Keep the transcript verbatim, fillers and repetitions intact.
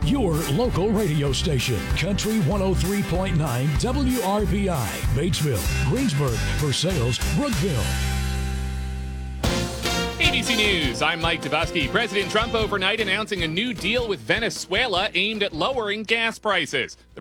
Your local radio station, Country one oh three point nine W R B I, Batesville, Greensburg, Versailles, Brookville. A B C News, I'm Mike Dubusky. President Trump overnight announcing a new deal with Venezuela aimed at lowering gas prices.